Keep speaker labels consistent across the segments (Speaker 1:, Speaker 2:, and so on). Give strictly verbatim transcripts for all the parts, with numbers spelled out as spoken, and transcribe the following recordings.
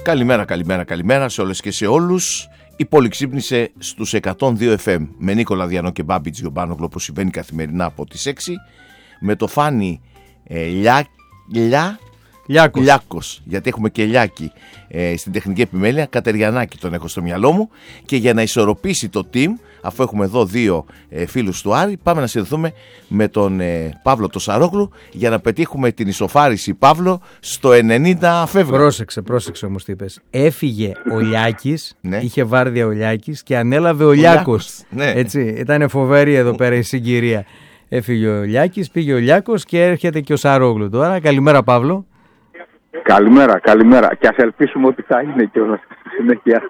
Speaker 1: Καλημέρα, καλημέρα, καλημέρα σε όλες και σε όλους. Η πόλη ξύπνησε στους εκατόν δύο εφ εμ με Νίκολα Διανό και Μπάμπη Τζιομπάνογλου, όπως συμβαίνει καθημερινά από τις έξι, με το Φάνη ε, Λιά, Λιά,
Speaker 2: Λιάκος.
Speaker 1: Λιάκος, γιατί έχουμε και Λιάκη ε, στην τεχνική επιμέλεια. Κατεριανάκη τον έχω στο μυαλό μου. Και για να ισορροπήσει το team, αφού έχουμε εδώ δύο ε, φίλους του Άρη, πάμε να συνδεθούμε με τον ε, Παύλο το Σαρόγλου για να πετύχουμε την ισοφάριση. Παύλο, στο ενενήντα φεύγει.
Speaker 2: Πρόσεξε, πρόσεξε όμως τι είπες. Έφυγε ο Λιάκης,
Speaker 1: Ναι.
Speaker 2: είχε βάρδια ο Λιάκης και ανέλαβε ο Λιάκος.
Speaker 1: Ναι.
Speaker 2: Έτσι, ήταν φοβερή εδώ πέρα η συγκυρία. Έφυγε ο Λιάκης, πήγε ο Λιάκος και έρχεται και ο Σαρόγλου τώρα. Καλημέρα, Παύλο.
Speaker 3: Καλημέρα, καλημέρα. Και ας ελπίσουμε ότι θα είναι και όλα στη συνέχεια.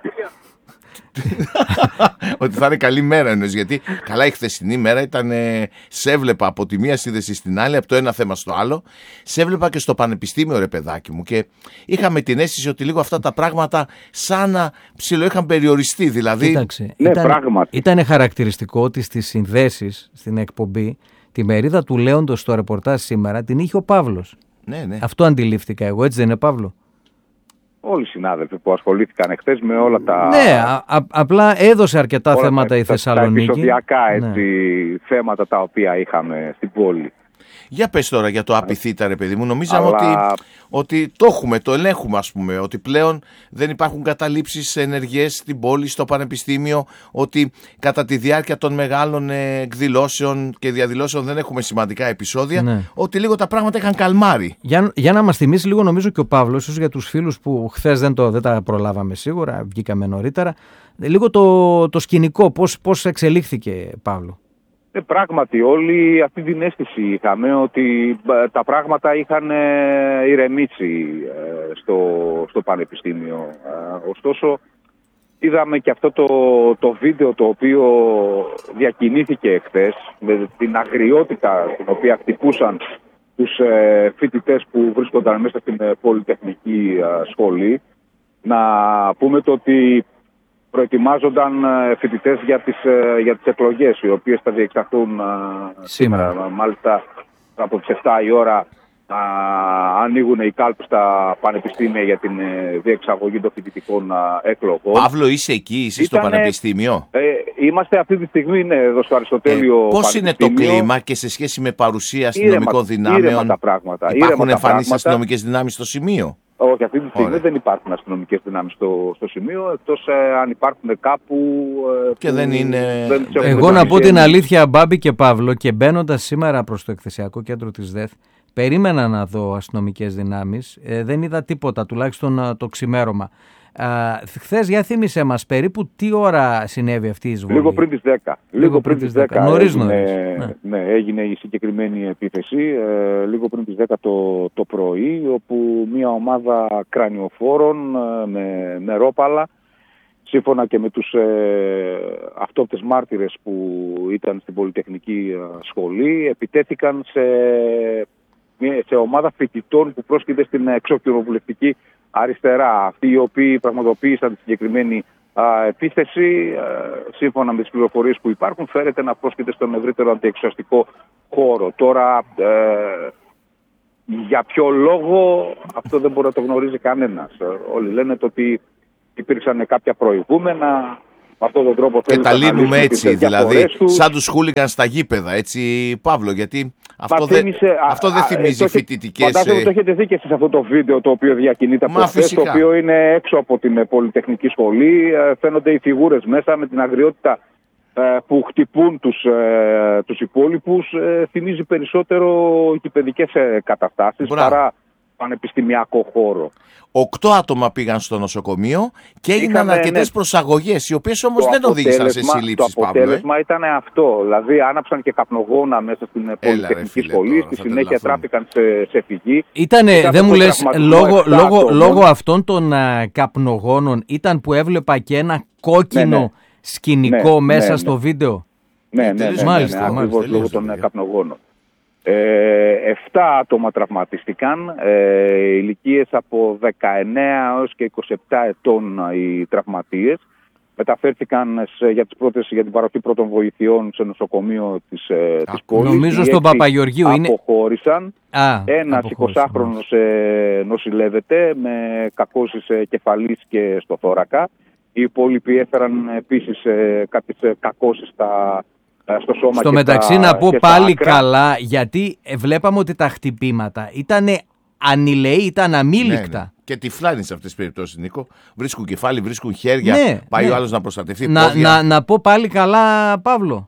Speaker 1: Ότι θα είναι καλή μέρα εννοείς, γιατί καλά η χθεσινή μέρα ήταν, ε, σε έβλεπα από τη μία σύνδεση στην άλλη, από το ένα θέμα στο άλλο, σε έβλεπα και στο πανεπιστήμιο, ρε παιδάκι μου, και είχαμε την αίσθηση ότι λίγο αυτά τα πράγματα σαν να ψηλό είχαν περιοριστεί, δηλαδή.
Speaker 2: Κοίταξε,
Speaker 3: Ναι,
Speaker 2: ήταν,
Speaker 3: πράγματι.
Speaker 2: ήταν χαρακτηριστικό ότι στις συνδέσεις στην εκπομπή τη μερίδα του Λέοντος στο ρεπορτάζ σήμερα την είχε ο Παύλος.
Speaker 1: Ναι, ναι.
Speaker 2: Αυτό αντιλήφθηκα εγώ, έτσι δεν είναι, Παύλο?
Speaker 3: Όλοι οι συνάδελφοι που ασχολήθηκαν εχθές με όλα τα...
Speaker 2: Ναι, α, α, απλά έδωσε αρκετά
Speaker 3: όλα
Speaker 2: θέματα
Speaker 3: τα,
Speaker 2: η
Speaker 3: τα,
Speaker 2: Θεσσαλονίκη.
Speaker 3: Τα επεισοδιακά έτσι,
Speaker 2: Ναι.
Speaker 3: θέματα τα οποία είχαμε στην πόλη.
Speaker 1: Για πες τώρα για το απειθήτα, ρε παιδί μου. Νομίζαμε
Speaker 3: Αλλά-
Speaker 1: ότι, ότι το έχουμε, το ελέγχουμε, ας πούμε. Ότι πλέον δεν υπάρχουν καταλήψεις ενεργές στην πόλη, στο πανεπιστήμιο. Ότι κατά τη διάρκεια των μεγάλων ε, εκδηλώσεων και διαδηλώσεων δεν έχουμε σημαντικά επεισόδια.
Speaker 2: Ναι.
Speaker 1: Ότι λίγο τα πράγματα είχαν καλμάρει.
Speaker 2: Για, για να μας θυμίσει λίγο, νομίζω και ο Παύλος, ίσως για τους φίλους που χθες δεν, το, δεν τα προλάβαμε σίγουρα, βγήκαμε νωρίτερα, λίγο το, το σκηνικό, πώς, πώς εξελίχθηκε, Παύλο.
Speaker 3: Ε, πράγματι όλοι αυτή την αίσθηση είχαμε ότι ε, τα πράγματα είχαν ε, ηρεμήσει ε, στο, στο πανεπιστήμιο. Ε, ωστόσο είδαμε και αυτό το, το βίντεο το οποίο διακινήθηκε εχθές με την αγριότητα την οποία χτυπούσαν τους ε, φοιτητές που βρίσκονταν μέσα στην ε, Πολυτεχνική ε, Σχολή. Να πούμε το ότι προετοιμάζονταν ε, φοιτητές για τις, ε, για τις εκλογές, οι οποίες θα διεξαχθούν ε,
Speaker 2: Σήμερα.
Speaker 3: σήμερα. Μάλιστα από τις επτά η ώρα α, ανοίγουν οι κάλπες στα πανεπιστήμια για την ε, διεξαγωγή των φοιτητικών α, εκλογών.
Speaker 1: Παύλο, είσαι εκεί, είσαι στο
Speaker 3: Ήτανε-
Speaker 1: πανεπιστήμιο.
Speaker 3: Ε, είμαστε αυτή τη στιγμή ναι, εδώ στο Αριστοτέλειο
Speaker 1: Ε, πώς είναι το
Speaker 3: Πανεπιστήμιο.
Speaker 1: κλίμα και σε σχέση με παρουσία
Speaker 3: Ήρεμα-
Speaker 1: αστυνομικών
Speaker 3: ήρεμα
Speaker 1: δυνάμεων?
Speaker 3: τα πράγματα.
Speaker 1: Υπάρχουν
Speaker 3: ήρεμα τα
Speaker 1: εμφανείς
Speaker 3: πράγματα.
Speaker 1: αστυνομικές δυνάμεις στο σημείο?
Speaker 3: Όχι, αυτή τη στιγμή
Speaker 1: Ωραία.
Speaker 3: δεν υπάρχουν αστυνομικές δυνάμεις στο, στο σημείο, εκτός ε, αν υπάρχουν κάπου... ε,
Speaker 1: Και
Speaker 3: που
Speaker 1: δεν είναι-
Speaker 3: δεν τους έχουν
Speaker 2: Εγώ να πω την
Speaker 3: εντοπίσει.
Speaker 2: αλήθεια, Μπάμπη και Παύλο, και μπαίνοντα σήμερα προς το εκθεσιακό κέντρο της ΔΕΘ, περίμενα να δω αστυνομικές δυνάμεις. Ε, δεν είδα τίποτα, τουλάχιστον α, το ξημέρωμα. Χθες, για θύμισέ μας, περίπου τι ώρα συνέβη αυτή η εισβολή?
Speaker 3: Λίγο πριν τις δέκα. Λίγο πριν τις δέκα.
Speaker 2: Νωρίς,
Speaker 3: έγινε,
Speaker 2: νωρίς.
Speaker 3: ναι. ναι, έγινε η συγκεκριμένη επίθεση. Ε, λίγο πριν τις δέκα το, το πρωί, όπου μια ομάδα κρανιοφόρων ε, με, με ρόπαλα, σύμφωνα και με τους ε, αυτόπτες μάρτυρες που ήταν στην Πολυτεχνική ε, Σχολή, επιτέθηκαν σε, σε ομάδα φοιτητών που πρόσκειται στην εξωκοινοβουλευτική αριστερά. Αυτοί οι οποίοι πραγματοποίησαν τη συγκεκριμένη α, επίθεση, α, σύμφωνα με τις πληροφορίες που υπάρχουν, φέρεται να πρόσκειται στον ευρύτερο αντιεξουσιαστικό χώρο. Τώρα, ε, για ποιο λόγο, αυτό δεν μπορεί να το γνωρίζει κανένας. Ε, όλοι λένε το ότι υπήρξαν κάποια προηγούμενα. Με αυτόν τον τρόπο
Speaker 1: Και
Speaker 3: θέλουν
Speaker 1: τα
Speaker 3: να
Speaker 1: λύνουμε
Speaker 3: αναλύσουν
Speaker 1: έτσι,
Speaker 3: τις
Speaker 1: δηλαδή
Speaker 3: διαφορές τους.
Speaker 1: σαν τους χούλιγκαν στα γήπεδα, έτσι, Παύλο, γιατί αυτό, δεν,
Speaker 3: θύμισε, α,
Speaker 1: αυτό δεν
Speaker 3: α,
Speaker 1: θυμίζει
Speaker 3: το έχετε-
Speaker 1: φοιτητικές...
Speaker 3: Φαντάζομαι
Speaker 1: ε,
Speaker 3: το έχετε δει και εσείς αυτό το βίντεο το οποίο διακινείται από
Speaker 1: Μα,
Speaker 3: χθες, το
Speaker 1: φυσικά.
Speaker 3: οποίο είναι έξω από την ε, Πολυτεχνική Σχολή. Ε, Φαίνονται οι φιγούρες μέσα με την αγριότητα ε, που χτυπούν τους, ε, τους υπόλοιπους. Ε, θυμίζει περισσότερο οικηπαιδικές ε, καταστάσεις
Speaker 1: Μπράβο.
Speaker 3: παρά πανεπιστημιακό χώρο.
Speaker 1: Οκτώ άτομα πήγαν στο νοσοκομείο και έγιναν
Speaker 3: Είχαμε,
Speaker 1: αρκετές
Speaker 3: ναι.
Speaker 1: προσαγωγές, οι οποίες όμως δεν οδήγησαν σε
Speaker 3: αποτέλεσμα-
Speaker 1: συλλήψεις,
Speaker 3: Το
Speaker 1: Παύλο. Ε.
Speaker 3: αποτέλεσμα ήταν αυτό. Δηλαδή άναψαν και καπνογόνα μέσα στην ε, Πολυτεχνική
Speaker 1: φίλε,
Speaker 3: Σχολή.
Speaker 1: τώρα,
Speaker 3: Στη
Speaker 1: θα
Speaker 3: συνέχεια
Speaker 1: τρελαθούμε.
Speaker 3: τράπηκαν σε, σε φυγή.
Speaker 2: Ήτανε,
Speaker 3: Ήταν
Speaker 2: δεν μου
Speaker 3: το
Speaker 2: λες,
Speaker 3: τραυματισμό
Speaker 2: λόγω,
Speaker 3: επτά
Speaker 2: λόγω,
Speaker 3: ατόμων.
Speaker 2: λόγω αυτών των α, καπνογόνων ήταν που έβλεπα και ένα κόκκινο
Speaker 3: Ναι, ναι.
Speaker 2: σκηνικό
Speaker 3: Ναι,
Speaker 2: μέσα
Speaker 3: ναι,
Speaker 2: στο
Speaker 3: ναι.
Speaker 2: βίντεο.
Speaker 3: Ναι, ναι, ναι,
Speaker 1: τελείως,
Speaker 3: ναι, ναι,
Speaker 2: μάλιστα,
Speaker 3: ναι, ακριβώς
Speaker 1: μάλιστα,
Speaker 3: λόγω
Speaker 1: τελείως,
Speaker 3: των ε,
Speaker 1: παιδιά.
Speaker 3: καπνογόνων. Ε, εφτά άτομα τραυματίστηκαν, ε, ηλικίες από δεκαεννέα έως και είκοσι επτά ετών οι τραυματίες. μεταφέρθηκαν σε, για, τις πρώτες, για την παροχή πρώτων βοηθειών σε νοσοκομείο της, ε, της πόλης.
Speaker 2: Νομίζω στον Παπαγεωργίου είναι.
Speaker 3: Αποχώρησαν.
Speaker 2: Α,
Speaker 3: Ένας εικοσάχρονος ε, νοσηλεύεται με κακώσεις ε, κεφαλής και στο θώρακα. Οι υπόλοιποι έφεραν επίσης ε, κάποιες ε, κακώσεις στα, ε, στο σώμα.
Speaker 2: Στο
Speaker 3: και
Speaker 2: μεταξύ
Speaker 3: στα,
Speaker 2: να πω
Speaker 3: και
Speaker 2: πάλι
Speaker 3: άκρα.
Speaker 2: καλά, γιατί ε, βλέπαμε ότι τα χτυπήματα ήταν ανηλαιοί, ήταν αμήλικτα.
Speaker 1: Ναι, ναι. Και τυφλάνει σε αυτές τις περιπτώσεις, Νίκο. Βρίσκουν κεφάλι, βρίσκουν χέρια.
Speaker 2: Ναι,
Speaker 1: πάει
Speaker 2: ναι.
Speaker 1: ο άλλος να προστατευτεί.
Speaker 2: Να, να, να πω πάλι καλά, Παύλο.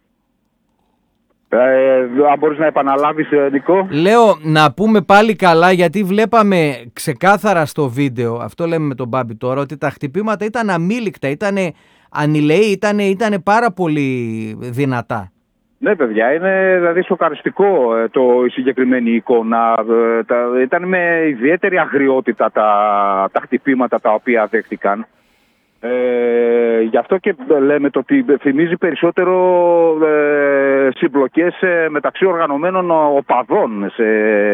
Speaker 3: Ε, αν μπορείς να επαναλάβεις, Νικό.
Speaker 2: Λέω να πούμε πάλι καλά, γιατί βλέπαμε ξεκάθαρα στο βίντεο, αυτό λέμε με τον Μπάμπη τώρα, ότι τα χτυπήματα ήταν αμήλικτα, ήταν ανηλαιοί, ήταν, ήταν πάρα πολύ δυνατά.
Speaker 3: Ναι, παιδιά, είναι δηλαδή σοκαριστικό ε, το, η συγκεκριμένη εικόνα. Ε, τα, ήταν με ιδιαίτερη αγριότητα τα, τα χτυπήματα τα οποία δέχτηκαν. Ε, γι' αυτό και λέμε το ότι θυμίζει περισσότερο ε, συμπλοκές ε, μεταξύ οργανωμένων οπαδών σε,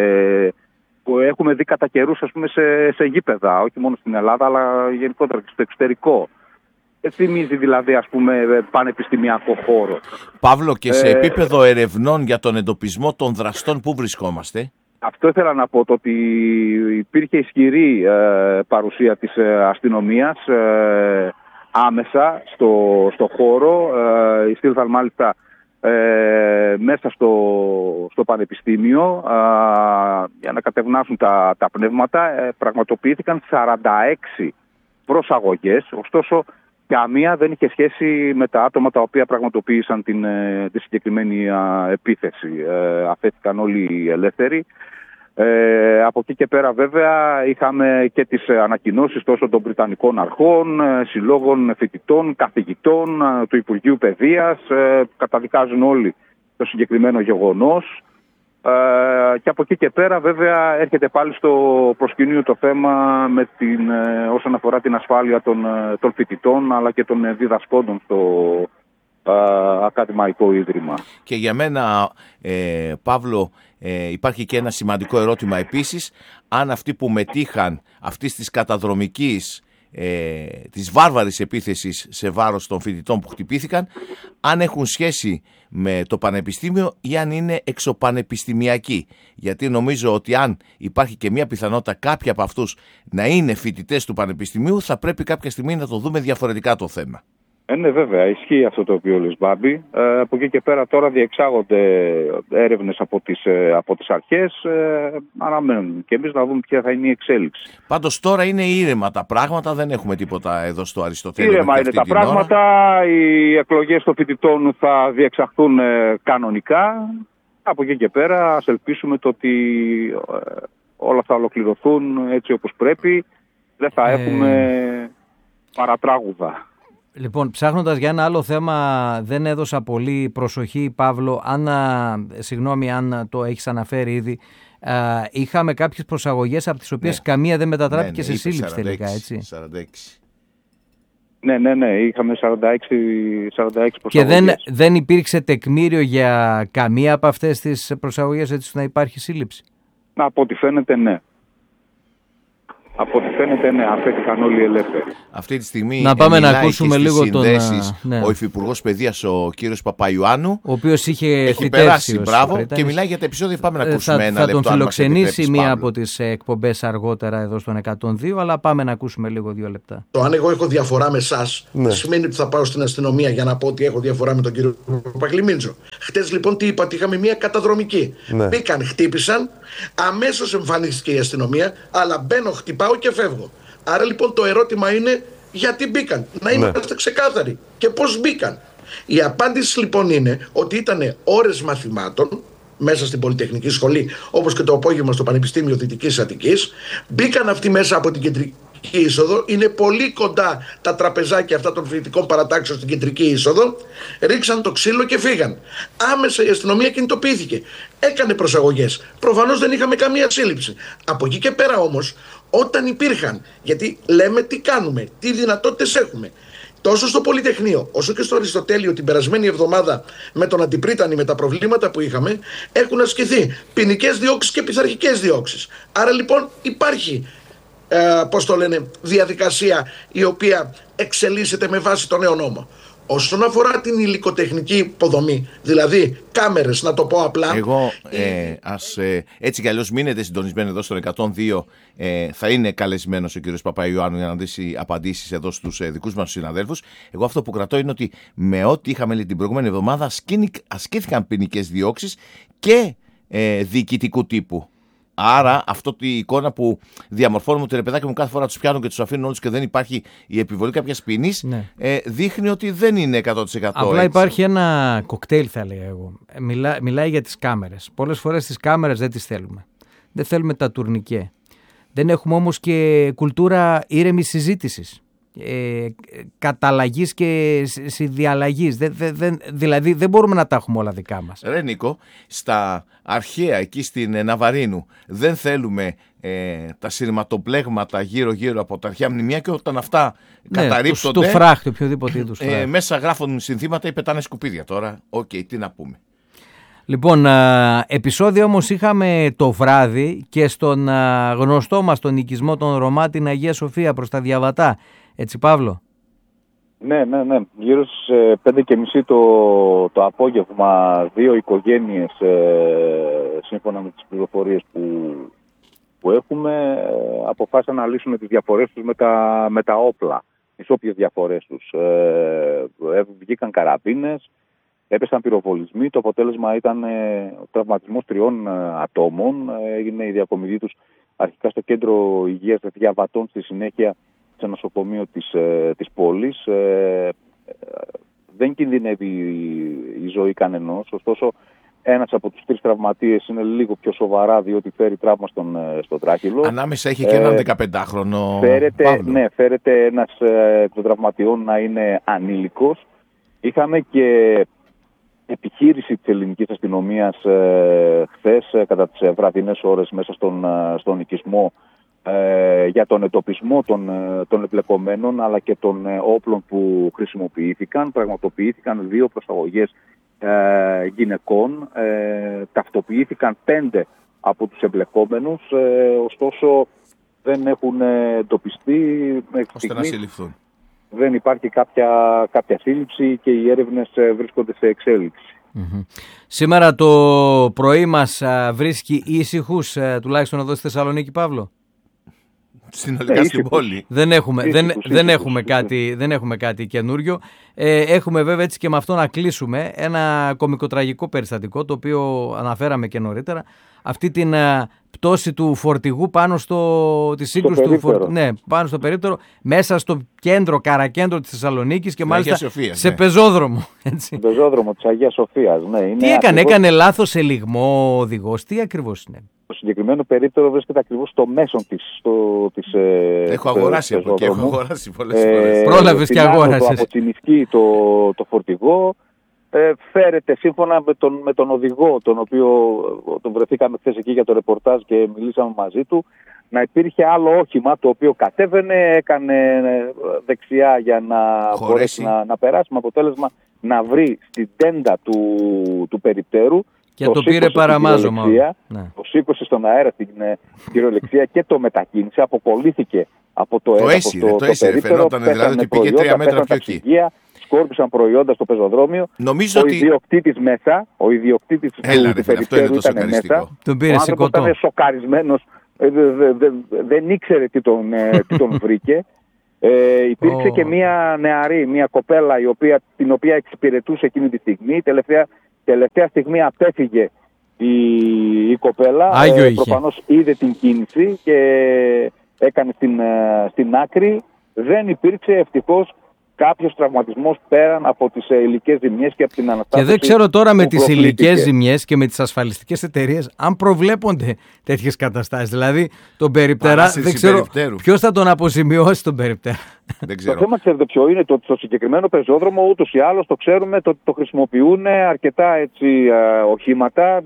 Speaker 3: που έχουμε δει κατά καιρούς, ας πούμε, σε, σε γήπεδα, όχι μόνο στην Ελλάδα αλλά γενικότερα και στο εξωτερικό. Ε, θυμίζει δηλαδή, ας πούμε, πανεπιστημιακό χώρο.
Speaker 1: Παύλο, και σε
Speaker 3: ε,
Speaker 1: επίπεδο ερευνών για τον εντοπισμό των δραστών, πού βρισκόμαστε?
Speaker 3: Αυτό ήθελα να πω, το ότι υπήρχε ισχυρή ε, παρουσία της ε, αστυνομίας ε, άμεσα στο, στο χώρο. Ε, ειστήλθαν μάλιστα ε, μέσα στο, στο πανεπιστήμιο ε, για να κατευνάσουν τα, τα πνεύματα. Ε, πραγματοποιήθηκαν σαράντα έξι προσαγωγές, ωστόσο καμία δεν είχε σχέση με τα άτομα τα οποία πραγματοποίησαν την, τη συγκεκριμένη α, επίθεση. Ε, αφέθηκαν όλοι ελεύθεροι. Ε, από εκεί και πέρα βέβαια είχαμε και τις ανακοινώσεις τόσο των Βρυτανικών αρχών, συλλόγων φοιτητών, καθηγητών, του Υπουργείου Παιδείας. Ε, καταδικάζουν όλοι το συγκεκριμένο γεγονός. Ε, και από εκεί και πέρα βέβαια έρχεται πάλι στο προσκήνιο το θέμα με την, ε, όσον αφορά την ασφάλεια των, των φοιτητών αλλά και των διδασκόντων στο ε, ακαδημαϊκό ίδρυμα.
Speaker 1: Και για μένα, ε, Παύλο, ε, υπάρχει και ένα σημαντικό ερώτημα επίσης, αν αυτοί που μετήχαν αυτής της καταδρομικής Ε, της βάρβαρης επίθεσης σε βάρος των φοιτητών που χτυπήθηκαν, αν έχουν σχέση με το πανεπιστήμιο ή αν είναι εξωπανεπιστημιακοί. Γιατί νομίζω ότι αν υπάρχει και μια πιθανότητα κάποιοι από αυτούς να είναι φοιτητές του πανεπιστημίου, θα πρέπει κάποια στιγμή να το δούμε διαφορετικά το θέμα.
Speaker 3: Ε, ναι, βέβαια, ισχύει αυτό το οποίο λες, Μπάμπη. Ε, από εκεί και πέρα τώρα διεξάγονται έρευνες από τις, από τις αρχές. Ε, αναμένουν και εμείς να δούμε ποια θα είναι η εξέλιξη.
Speaker 1: Πάντως τώρα είναι ήρεμα τα πράγματα, δεν έχουμε τίποτα εδώ στο Αριστοτέλειο.
Speaker 3: Ήρεμα είναι τα πράγματα. Ώρα. Οι εκλογές των φοιτητών θα διεξαχθούν ε, κανονικά. Από εκεί και πέρα ας ελπίσουμε το ότι ε, όλα θα ολοκληρωθούν έτσι όπως πρέπει. Δεν θα ε... έχουμε παρατράγουδα.
Speaker 2: Λοιπόν, ψάχνοντας για ένα άλλο θέμα, δεν έδωσα πολύ προσοχή, Παύλο, αν, συγγνώμη αν το έχεις αναφέρει ήδη, α, είχαμε κάποιες προσαγωγές από τις οποίες ναι. καμία δεν μετατράπηκε ναι, ναι, σε σύλληψη τελικά, έτσι.
Speaker 1: σαράντα έξι.
Speaker 3: Ναι, ναι, ναι, είχαμε σαράντα έξι, σαράντα έξι προσαγωγές.
Speaker 2: Και δεν, δεν υπήρξε τεκμήριο για καμία από αυτές τις προσαγωγές έτσι να υπάρχει σύλληψη?
Speaker 3: Να, από ό,τι φαίνεται ναι. Από ό,τι φαίνεται, ναι, αφέθηκαν όλοι ελεύθεροι.
Speaker 1: Αυτή τη στιγμή
Speaker 2: να πάμε να ακούσουμε λίγο τον.
Speaker 1: Ναι. Ο Υφυπουργός Παιδείας, ο κύριος Παπαϊωάννου,
Speaker 2: ο οποίος είχε
Speaker 1: έχει περάσει, μπράβο, πρίτανης. Και μιλάει για τα επεισόδια. Πάμε να ακούσουμε
Speaker 2: θα,
Speaker 1: ένα
Speaker 2: θα
Speaker 1: λεπτό.
Speaker 2: Θα τον φιλοξενήσει μία
Speaker 1: Παύλο.
Speaker 2: από τις εκπομπές αργότερα εδώ στον εκατόν δύο, αλλά πάμε να ακούσουμε λίγο δύο λεπτά.
Speaker 4: Το αν εγώ έχω διαφορά με εσάς, ναι. σημαίνει ότι θα πάω στην αστυνομία για να πω ότι έχω διαφορά με τον κύριο Παπακλιμίντζο. Χτες λοιπόν τι είπα, ότι είχαμε μία καταδρομική. Ναι. Μπήκαν, χτύπησαν, αμέσως εμφανίστηκε η αστυνομία, αλλά μπαίνω, χτυπάω και φεύγω. Άρα λοιπόν το ερώτημα είναι γιατί μπήκαν. Να είμαστε ναι. ξεκάθαροι. Και πώς μπήκαν. Η απάντηση λοιπόν είναι ότι ήταν ώρες μαθημάτων μέσα στην Πολυτεχνική Σχολή, όπως και το απόγευμα στο Πανεπιστήμιο Δυτικής Αττικής. Μπήκαν αυτοί μέσα από την κεντρική είσοδο. Είναι πολύ κοντά τα τραπεζάκια αυτά των φοιτητικών παρατάξεων στην κεντρική είσοδο. Ρίξαν το ξύλο και φύγαν. Άμεσα η αστυνομία κινητοποιήθηκε. Έκανε προσαγωγές. Προφανώς δεν είχαμε καμία σύλληψη. Από εκεί και πέρα όμως, όταν υπήρχαν, γιατί λέμε τι κάνουμε, τι δυνατότητες έχουμε, τόσο στο Πολυτεχνείο όσο και στο Αριστοτέλειο την περασμένη εβδομάδα με τον Αντιπρίτανη, με τα προβλήματα που είχαμε, έχουν ασκηθεί ποινικές διώξεις και πειθαρχικές διώξεις. Άρα λοιπόν υπάρχει ε, πώς το λένε, διαδικασία η οποία εξελίσσεται με βάση το νέο νόμο. Όσον αφορά την υλικοτεχνική υποδομή, δηλαδή κάμερες, να το πω απλά.
Speaker 1: Εγώ, ε, ας, ε, έτσι κι αλλιώς μείνετε συντονισμένοι εδώ στον εκατόν δύο, ε, θα είναι καλεσμένος ο κύριος Παπαϊωάννου για να δώσει απαντήσεις εδώ στους ε, δικούς μας συναδέλφους. Εγώ αυτό που κρατώ είναι ότι με ό,τι είχαμε λέει, την προηγούμενη εβδομάδα ασκήνικ, ασκήθηκαν ποινικές διώξεις και ε, διοικητικού τύπου. Άρα, αυτό η εικόνα που διαμορφώνουμε ότι ρε παιδάκι μου κάθε φορά τους πιάνουν και τους αφήνουν όλους και δεν υπάρχει η επιβολή κάποιας ποινής, ναι. ε, δείχνει ότι δεν είναι εκατό τοις εκατό.
Speaker 2: Απλά
Speaker 1: έτσι.
Speaker 2: Υπάρχει ένα κοκτέιλ, θα λέγα εγώ. Μιλά, μιλάει για τις κάμερες. Πολλές φορές τις κάμερες δεν τις θέλουμε. Δεν θέλουμε τα τουρνικέ. Δεν έχουμε όμως και κουλτούρα ήρεμης συζήτησης. Ε, καταλλαγής και συνδιαλλαγής. Δε, δε, δε, δηλαδή δεν μπορούμε να τα έχουμε όλα δικά μας.
Speaker 1: Ρε Νίκο, στα αρχαία εκεί στην Ναβαρίνου δεν θέλουμε ε, τα σειρματοπλέγματα γύρω γύρω από τα αρχαία μνημεία και όταν αυτά ναι, καταρρίπτονται
Speaker 2: το φράχτη, οποιοδήποτε είδους
Speaker 1: ε, μέσα γράφουν συνθήματα ή πετάνε σκουπίδια. Τώρα, οκ, okay, τι να πούμε.
Speaker 2: Λοιπόν, α, επεισόδιο όμως είχαμε το βράδυ και στον α, γνωστό μας τον οικισμό των Ρωμά, την Αγία Σοφία προς τα Διαβατά. Έτσι, Παύλο?
Speaker 3: Ναι, ναι, ναι. Γύρω στις ε, πέντε και μισή το, το απόγευμα δύο οικογένειες, ε, σύμφωνα με τις πληροφορίες που, που έχουμε, ε, αποφάσισαν να λύσουν τις διαφορές τους με τα, με τα όπλα. Τις όποιες διαφορές τους. Ε, ε, βγήκαν καραμπίνες, έπεσαν πυροβολισμοί. Το αποτέλεσμα ήταν ε, ο τραυματισμός τριών ε, ατόμων. Ε, έγινε η διακομιδή τους αρχικά στο κέντρο υγείας Διαβατών, στη συνέχεια σε νοσοκομείο της, ε, της πόλης. Ε, ε, δεν κινδυνεύει η, η ζωή κανενός, ωστόσο ένας από τους τρεις τραυματίες είναι λίγο πιο σοβαρά διότι φέρει τραύμα στον, στον τράχυλο.
Speaker 1: Ανάμεσα έχει και έναν δεκαπεντάχρονο
Speaker 3: φέρεται,
Speaker 1: Παύλο. Ναι,
Speaker 3: φέρεται ένας ε, των τραυματιών να είναι ανήλικος. Είχαμε και επιχείρηση της ελληνικής αστυνομίας ε, χθες ε, κατά τις ε, βραδινές ώρες μέσα στον, ε, στον οικισμό ε, για τον εντοπισμό των, ε, των εμπλεκομένων αλλά και των ε, όπλων που χρησιμοποιήθηκαν. Πραγματοποιήθηκαν δύο προσαγωγές ε, γυναικών, ε, ταυτοποιήθηκαν πέντε από τους εμπλεκόμενους, ε, ωστόσο δεν έχουν εντοπιστεί μέχρι
Speaker 1: ώστε να συλληφθούν.
Speaker 3: Δεν υπάρχει κάποια, κάποια σύλληψη και οι έρευνες βρίσκονται σε εξέλιξη.
Speaker 2: Mm-hmm. Σήμερα το πρωί μας α, βρίσκει ήσυχους, α, τουλάχιστον εδώ στη Θεσσαλονίκη, Παύλο.
Speaker 1: Συνολικά στην πόλη.
Speaker 2: Δεν έχουμε,
Speaker 3: ήσυχους,
Speaker 2: δεν,
Speaker 3: ήσυχους,
Speaker 2: δεν,
Speaker 3: ήσυχους,
Speaker 2: έχουμε
Speaker 3: ήσυχους.
Speaker 2: κάτι, δεν έχουμε κάτι καινούριο. Ε, έχουμε βέβαια έτσι και με αυτό να κλείσουμε ένα κωμικοτραγικό περιστατικό, το οποίο αναφέραμε και νωρίτερα. Αυτή την α, πτώση του φορτηγού πάνω στο, τη σύγκρουση του φορτηγού, ναι, πάνω στο περίπτερο, μέσα στο κέντρο, καρακέντρο της Θεσσαλονίκης και μάλιστα Σοφίας, σε ναι. πεζόδρομο. Έτσι.
Speaker 3: Πεζόδρομο της Αγίας Σοφίας, ναι. Είναι
Speaker 2: τι έκανε,
Speaker 3: ακριβώς...
Speaker 2: έκανε λάθος σε λιγμό ο οδηγός, τι ακριβώς είναι?
Speaker 3: Το συγκεκριμένο περίπτερο βρίσκεται ακριβώς στο μέσον της. Στο, της
Speaker 1: έχω αγοράσει από εκεί, έχω αγοράσει πολλές
Speaker 3: ε,
Speaker 1: φορές.
Speaker 2: Πρόλαβες και αγόρασες.
Speaker 3: Από την Ισκή το, το φορτηγό. Ε, φέρεται σύμφωνα με τον, με τον οδηγό, τον οποίο τον βρεθήκαμε χθες εκεί για το ρεπορτάζ και μιλήσαμε μαζί του, να υπήρχε άλλο όχημα το οποίο κατέβαινε, έκανε δεξιά για να
Speaker 1: Χωρέσει.
Speaker 3: μπορέσει να, να περάσει, με αποτέλεσμα να βρει στην τέντα του, του περιπτέρου.
Speaker 2: Και το, το πήρε παραμάζωμα.
Speaker 3: Ναι. Το σήκωσε στον αέρα στην κυριολεξία και το μετακίνησε, αποκολλήθηκε από το,
Speaker 1: το
Speaker 3: έδαφος
Speaker 1: έσυρε,
Speaker 3: το,
Speaker 1: το,
Speaker 3: το
Speaker 1: έσυρε,
Speaker 3: περίπτερο,
Speaker 1: φαινόταν δηλαδή ότι πήγε τρία μέτρα πιο εκεί.
Speaker 3: Σκόρπισαν προϊόντα στο πεζοδρόμιο.
Speaker 1: Νομίζω
Speaker 3: ο
Speaker 1: ότι...
Speaker 3: ιδιοκτήτης μέσα, ο ιδιοκτήτης
Speaker 1: Έλα,
Speaker 3: του, του περιπτέρου ήταν μέσα.
Speaker 2: Τον πήρε
Speaker 3: ο άνθρωπος ήταν σοκαρισμένος, ε, δε, δε, δε, δεν ήξερε τι τον, ε, τι τον βρήκε. Ε, υπήρξε oh. και μια νεαρή, μια κοπέλα η οποία, την οποία εξυπηρετούσε εκείνη τη στιγμή. Τελευταία, τελευταία στιγμή απέφυγε η, η κοπέλα.
Speaker 2: Άγιο
Speaker 3: ε,
Speaker 2: είχε.
Speaker 3: Προφανώς είδε την κίνηση και έκανε στην, στην άκρη. Δεν υπήρξε ευτυχώς κάποιος τραυματισμός πέραν από τις υλικές ζημιές και από την αναστάτωση.
Speaker 2: Και δεν ξέρω τώρα με τις υλικές ζημιές και με τις ασφαλιστικές εταιρείες αν προβλέπονται τέτοιες καταστάσεις. Δηλαδή τον περιπτερά, δεν ξέρω ποιος θα τον αποζημιώσει τον περιπτερά.
Speaker 1: Δεν ξέρω.
Speaker 3: Το θέμα ξέρετε ποιο είναι, το, το συγκεκριμένο πεζόδρομο ούτως ή άλλως το ξέρουμε, το, το χρησιμοποιούν αρκετά έτσι α, οχήματα. Ε,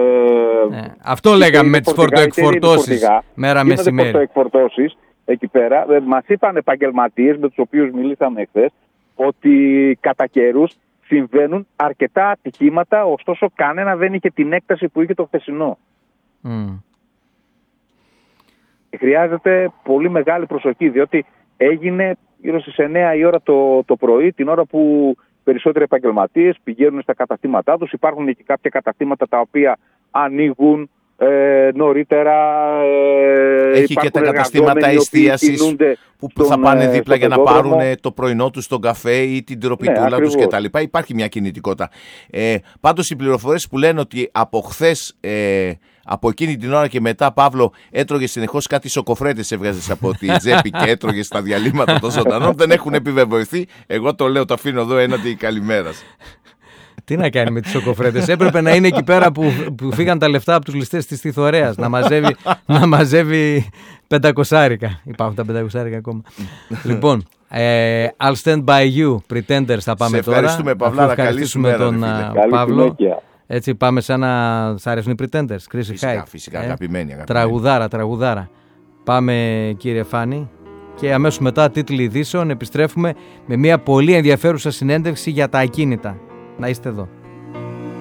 Speaker 2: ναι. Αυτό λέγαμε με τις φορτοεκφορτώσεις μέρα μεσημέρι.
Speaker 3: Φορτοεκφορτώσεις εκεί πέρα. Ε, μας είπαν επαγγελματίες με τους οποίους μιλήσαμε εχθές ότι κατά καιρούς συμβαίνουν αρκετά ατυχήματα, ωστόσο κανένα δεν είχε την έκταση που είχε το χθεσινό.
Speaker 2: Mm.
Speaker 3: χρειάζεται πολύ μεγάλη προσοχή, διότι έγινε γύρω στις εννιά η ώρα το, το πρωί, την ώρα που περισσότεροι επαγγελματίες πηγαίνουν στα καταστήματά τους. Υπάρχουν και κάποια καταστήματα τα οποία ανοίγουν ε, νωρίτερα. Ε,
Speaker 1: Έχει και τα καταστήματα εστίασης που στον, θα πάνε δίπλα για να πάρουν το πρωινό τους, τον καφέ ή την τυροπιτούλα ναι, τους κτλ. Υπάρχει μια κινητικότητα. Ε, πάντως οι πληροφορίες που λένε ότι από χθες, ε, από εκείνη την ώρα και μετά, Παύλο, έτρωγε συνεχώς κάτι σοκοφρέτες, έβγαζες από τη τσέπη και έτρωγες στα διαλύματα των ζωντανών, δεν έχουν επιβεβαιωθεί. Εγώ το λέω, το αφήνω εδώ έναντι καλημέρας.
Speaker 2: Τι να κάνει με τις σοκοφρέτες, έπρεπε να είναι εκεί πέρα που, που φύγαν τα λεφτά από τους ληστές της Θηθωρέας, να μαζεύει, να μαζεύει πεντακοσάρικα. Υπάρχουν τα πεντακοσάρικα ακόμα. Λοιπόν, ε, I'll stand by you, Pretenders, θα πάμε
Speaker 1: σε
Speaker 2: τώρα.
Speaker 1: Ευχαριστούμε, Παυλάρα, καλή σου μέρα,
Speaker 2: τον Παύλο. Έτσι πάμε σαν να σ' αρέσουν οι Pretenders, Chris
Speaker 1: Φυσικά,
Speaker 2: High.
Speaker 1: φυσικά, ε, αγαπημένοι, αγαπημένοι.
Speaker 2: Τραγουδάρα, τραγουδάρα. Πάμε, κύριε Φάνη. Και αμέσως μετά τίτλοι ειδήσεων επιστρέφουμε με μια πολύ ενδιαφέρουσα συνέντευξη για τα ακίνητα. Να είστε εδώ.